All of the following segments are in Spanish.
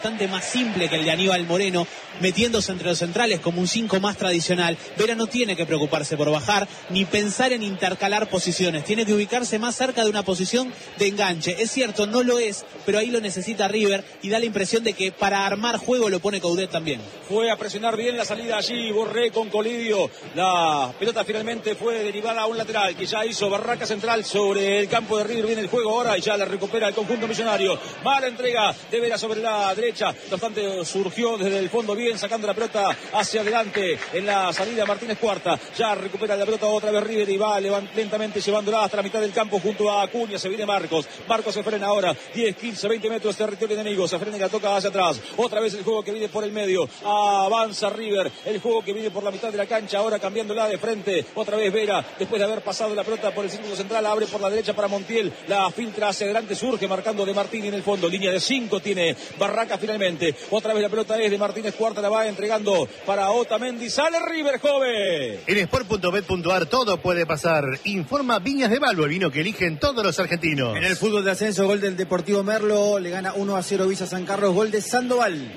bastante más simple que el de Aníbal Moreno, metiéndose entre los centrales como un 5 más tradicional. Vera no tiene que preocuparse por bajar ni pensar en intercalar posiciones, tiene que ubicarse más cerca de una posición de enganche. Es cierto, no lo es, pero ahí lo necesita River y da la impresión de que para armar juego lo pone Coudet también. Fue a presionar bien la salida allí Borré con Colidio. La pelota finalmente fue derivada a un lateral que ya hizo Barraca Central sobre el campo de River. Viene el juego ahora y ya la recupera el conjunto millonario. Mala entrega de Vera sobre la derecha. No obstante, surgió desde el fondo bien, sacando la pelota hacia adelante en la salida Martínez Cuarta. Ya recupera la pelota otra vez River y va lentamente llevándola hasta la mitad del campo junto a Acuña. Se viene Marcos. Marcos se frena ahora. 10, 15, 20 metros territorio enemigo. Se frena y la toca hacia atrás. Otra vez el juego que viene por el medio. Avanza River. El juego que viene por la mitad de la cancha. Ahora cambiándola de frente. Otra vez Vera. Después de haber pasado la pelota por el círculo central. Abre por la derecha para Montiel. La filtra hacia adelante. Surge marcando de Martín en el fondo. Línea de 5 tiene Barraca finalmente. Otra vez la pelota es de Martínez Cuarta. La va entregando para Otamendi. Sale River, joven. En sport.bet.ar todo puede pasar. Informa Viñas de Balbo, el vino que eligen todos los argentinos. En el fútbol de ascenso, gol del Deportivo Merlo. Le gana 1-0 Villa San Carlos. Gol de Sandoval.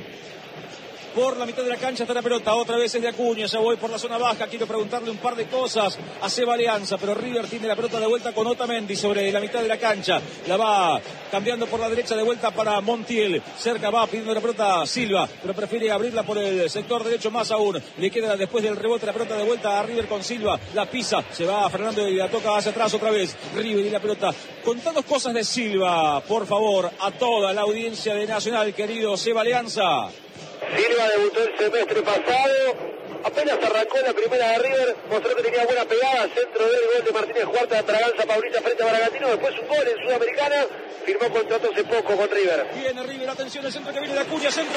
Por la mitad de la cancha está la pelota, otra vez es de Acuña, ya voy por la zona baja, quiero preguntarle un par de cosas a Seba Alianza, pero River tiene la pelota de vuelta con Otamendi sobre la mitad de la cancha, la va cambiando por la derecha de vuelta para Montiel, cerca va pidiendo la pelota Silva, pero prefiere abrirla por el sector derecho más aún, le queda después del rebote la pelota de vuelta a River con Silva, la pisa, se va Fernando y la toca hacia atrás otra vez, River y la pelota, contanos cosas de Silva, por favor, a toda la audiencia de Nacional, querido Seba Alianza. Silva debutó el semestre pasado, apenas arrancó la primera de River, mostró que tenía buena pegada, centro del gol de Martínez Cuarta, Traganza Paulista frente a Bragantino, después un gol en Sudamericana, firmó contrato hace poco con River. Viene River, atención, el centro que viene de Acuña, centro,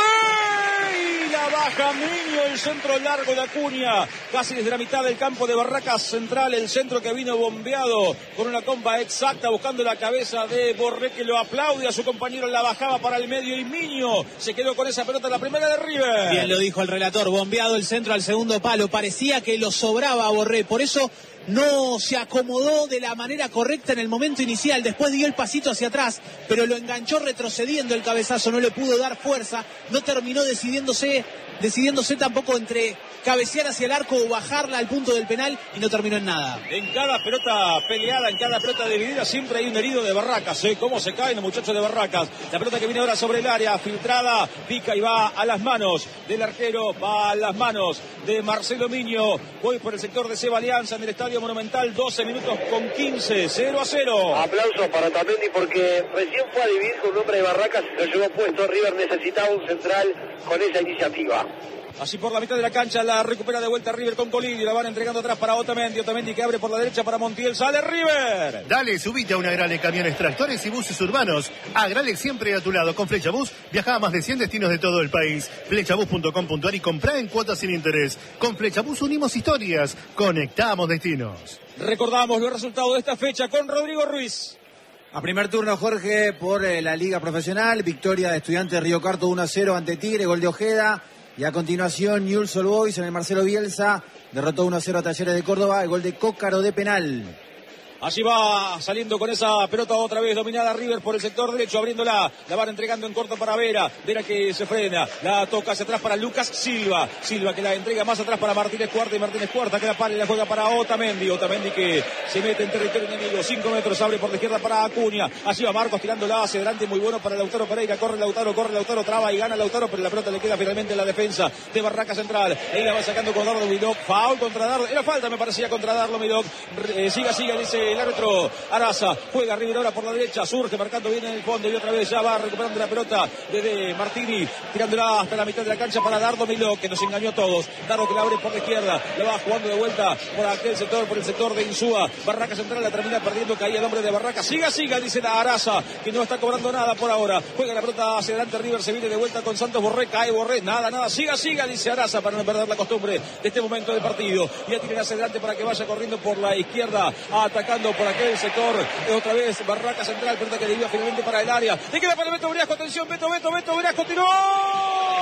Borré, y la baja Miño, el centro largo de Acuña, casi desde la mitad del campo de Barracas Central, el centro que vino bombeado con una comba exacta, buscando la cabeza de Borré, que lo aplaude a su compañero, la bajaba para el medio y Miño se quedó con esa pelota, la primera de River. Bien lo dijo el relator, bombeado el centro al segundo palo, parecía que lo sobraba a Borré, por eso no se acomodó de la manera correcta en el momento inicial, después dio el pasito hacia atrás, pero lo enganchó retrocediendo el cabezazo, no le pudo dar fuerza, no terminó decidiéndose tampoco entre cabecear hacia el arco o bajarla al punto del penal y no terminó en nada. En cada pelota peleada, en cada pelota dividida siempre hay un herido de Barracas, cómo se caen los muchachos de Barracas. La pelota que viene ahora sobre el área, filtrada, pica y va a las manos del arquero, va a las manos de Marcelo Miño. Voy por el sector de Seba Alianza en el Estadio Monumental, 12 minutos con 15, 0-0. Aplausos para Tamendi porque recién fue a dividir con un hombre de Barracas y lo llevó puesto. River necesitaba un central con esa iniciativa. Así por la mitad de la cancha la recupera de vuelta River con Colidio, la van entregando atrás para Otamendi que abre por la derecha para Montiel, sale River. Dale, subite a una Agrale Camiones, Tractores y Buses Urbanos. Agrale siempre a tu lado. Con Flecha Bus viaja a más de 100 destinos de todo el país. Flechabus.com.ar y comprá en cuotas sin interés. Con Flecha Bus unimos historias, conectamos destinos. Recordamos los resultados de esta fecha con Rodrigo Ruiz. A primer turno, Jorge, por la Liga Profesional, victoria de Estudiantes de Río Cuarto 1-0 ante Tigre, gol de Ojeda. Y a continuación, Newell's Old Boys en el Marcelo Bielsa derrotó 1-0 a Talleres de Córdoba, el gol de Cócaro de penal. Allí va saliendo con esa pelota otra vez dominada River por el sector derecho, abriéndola, la van entregando en corto para Vera que se frena, la toca hacia atrás para Lucas Silva que la entrega más atrás para Martínez Cuarta y Martínez Cuarta que la para y la juega para Otamendi que se mete en territorio enemigo, 5 metros, abre por la izquierda para Acuña, allí va Marcos tirándola hacia adelante, muy bueno para Lautaro Pereira, corre Lautaro, traba y gana Lautaro, pero la pelota le queda finalmente en la defensa de Barraca Central, ahí la va sacando con Dardo Milok, foul contra Dardo, era falta me parecía contra Dardo Milok, siga, dice el árbitro Araza, juega River ahora por la derecha, surge marcando bien en el fondo y otra vez ya va recuperando la pelota desde Martini, tirándola hasta la mitad de la cancha para Dardo Miló, que nos engañó a todos, Dardo que la abre por la izquierda, la va jugando de vuelta por aquel sector, por el sector de Insúa, Barraca Central la termina perdiendo, caía el hombre de Barraca, siga, dice la Araza, que no está cobrando nada por ahora, juega la pelota hacia adelante River, se viene de vuelta con Santos Borré, cae Borré, nada, siga, dice Araza para no perder la costumbre de este momento del partido, ya tienen hacia adelante para que vaya corriendo por la izquierda, atacando por aquel sector, otra vez Barraca Central, pelota que debía finalmente para el área, le queda para Beto Briasco, atención, Beto Briasco, tiró.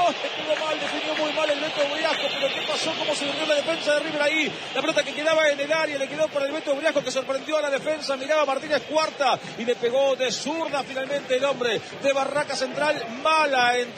le pegó mal, definió muy mal el Beto Briasco, pero ¿qué pasó? ¿Cómo se durmió la defensa de River ahí? La pelota que quedaba en el área, le quedó por el Beto Briasco, que sorprendió a la defensa, miraba Martínez Cuarta, y le pegó de zurda finalmente el hombre de Barraca Central. Mala